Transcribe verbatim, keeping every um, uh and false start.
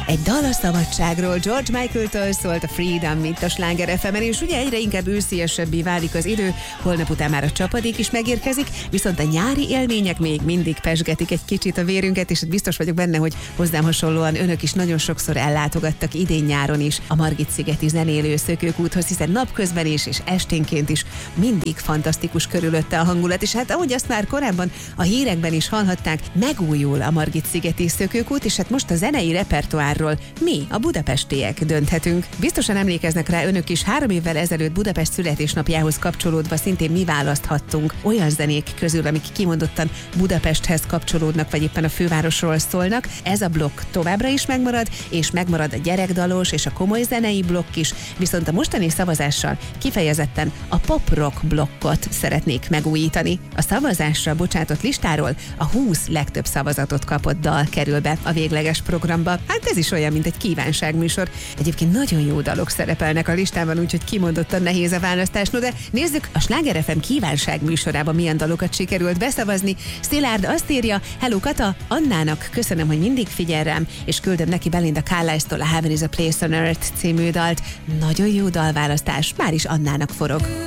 Egy dal a szabadságról, George Michael-től szólt a Freedom itt a Sláger ef emen, és ugye egyre inkább ősziesebbé válik az idő, holnap után már a csapadék is megérkezik, viszont a nyári élmények még mindig pesgetik egy kicsit a vérünket, és biztos vagyok benne, hogy hozzám hasonlóan önök is nagyon sokszor ellátogattak idén-nyáron is a Margit-szigeti zenélő szökőkúthoz, hiszen napközben is és esténként is mindig fantasztikus körülötte a hangulat, és hát ahogy azt már korábban a hírekben is hallhatták, megújul a Margit-szigeti szökőkút, és hát most a zenei repertoárról mi, a budapestiek dönthetünk. Biztosan emlékeznek rá önök is, három évvel ezelőtt Budapest születésnapjához kapcsolódva szintén mi választhattunk olyan zenék közül, amik kimondottan Budapesthez kapcsolódnak, vagy éppen a fővárosról szólnak. Ez a blokk továbbra is megmarad, és megmarad a gyerekdalos és a komoly zenei blokk is, viszont a mostani szavazással kifejezetten a pop-rock blokkot szeretnék megújítani. A szavazásra bocsátott listáról a húsz legtöbb szavazatot kapott dal kerül be a végleges programba. Hát ez is olyan, mint egy kívánságműsor. Egyébként nagyon jó dalok szerepelnek a listában, úgyhogy kimondottan nehéz a választás. No de nézzük, a Sláger ef em kívánságműsorában milyen dalokat sikerült beszavazni. Szilárd azt írja: Hello Kata, Annának köszönöm, hogy mindig figyel rám, és küldöm neki Belinda Carlisle-tól a Heaven is a Place on Earth című dalt. Nagyon jó dalválasztás, már is Annának forog.